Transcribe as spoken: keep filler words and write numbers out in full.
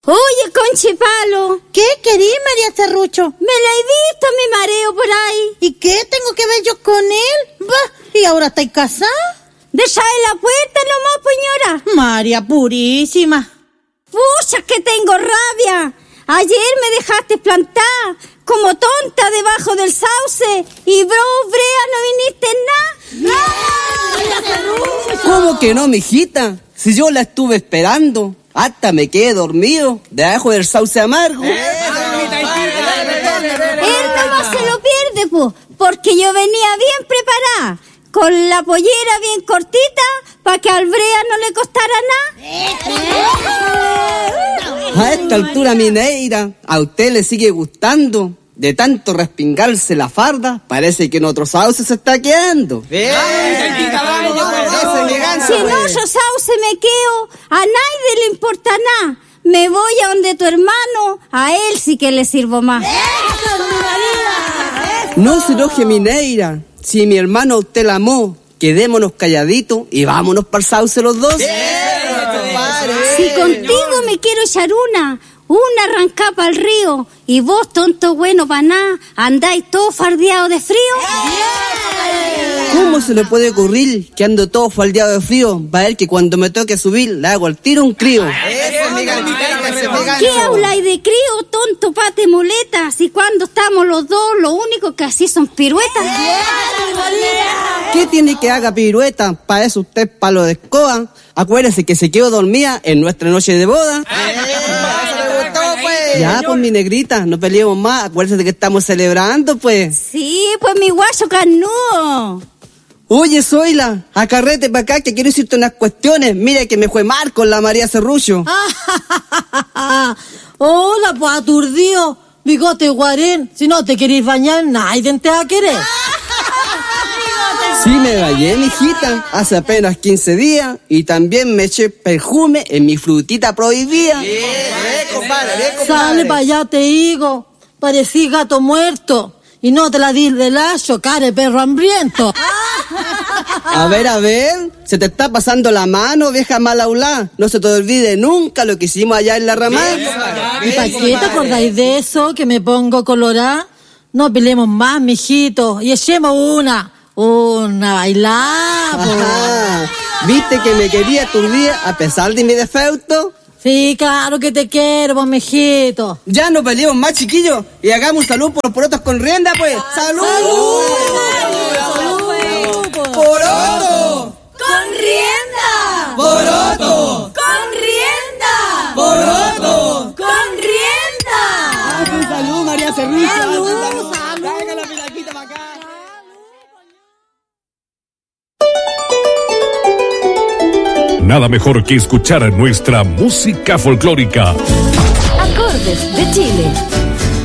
Oye, Conchipalo. ¿Qué querís, María Serrucho? Me la he visto, mi mareo por ahí. ¿Y qué tengo que ver yo con él? Bah, ¿y ahora estáis casada? Deja en la puerta nomás, señora. María purísima. Pucha, que tengo rabia. Ayer me dejaste plantada como tonta debajo del sauce y vos, Brea, no viniste en nada. ¿Cómo que no, mijita? Si yo la estuve esperando, hasta me quedé dormido debajo del sauce amargo. Él nomás se lo pierde, po, porque yo venía bien preparada, con la pollera bien cortita, para que al Brea no le costara nada. A esta altura, mi Neira, ¿a usted le sigue gustando? De tanto respingarse la farda, parece que en otro sauce se está quedando. Bien. Si en otro sauce me quedo, a nadie le importa nada. Me voy a donde tu hermano, a él sí que le sirvo más. No se enoje, mi Neira. Si mi hermano a usted la amó, quedémonos calladitos y vámonos para el sauce los dos. Si contigo me quiero echar una, una arrancá para el río, y vos, tonto bueno para nada, andáis todo fardeado de frío. ¿Cómo se le puede ocurrir que ando todo faldeado de frío? Va a ver que cuando me toque subir, le hago al tiro un crío. ¿Qué habláis de crío, tonto pate muleta? Si cuando estamos los dos, lo único que así son piruetas. ¿Qué tiene que haga pirueta? Para eso usted es palo de escoba. Acuérdese que se quedó dormida en nuestra noche de boda. Ya, pues, mi negrita, no peleemos más. Acuérdese de que estamos celebrando, pues. Sí, pues, mi guacho carnudo. Oye, Zoila, acarrete para acá que quiero decirte unas cuestiones. Mira que me fue mal con la María Serrucho. Hola, pues, aturdido. Bigote guarén, si no te querés bañar, nadie te va a querer. Sí me bañé, mijita, hace apenas quince días, y también me eché perfume en mi frutita prohibida. Bien, bien, compadre, bien, compadre. Sale para allá, te digo. Parecí gato muerto. Y no te la di de lazo, care perro hambriento. A ver, a ver, se te está pasando la mano, vieja malaulá. No se te olvide nunca lo que hicimos allá en la ramal. ¿Y para qué te acordáis de eso, que me pongo colorada? No peleemos más, mijito, y echemos una. Una bailada. ¿Viste que me quería aturdir a pesar de mi defecto? Sí, claro que te quiero, pues, mijito. Ya no peleemos más, chiquillos, y hagamos un salud por los porotos con rienda, pues. ¡Salud! ¡Salud! ¡Salud! ¡Poroto! ¡Con rienda! ¡Poroto! ¡Con rienda! ¡Poroto! ¡Con rienda! ¡Haz un salud, María Serrucho! ¡Salud! ¡Salud! ¡Traiga la pilaquita para acá! Nada mejor que escuchar nuestra música folclórica. Acordes de Chile.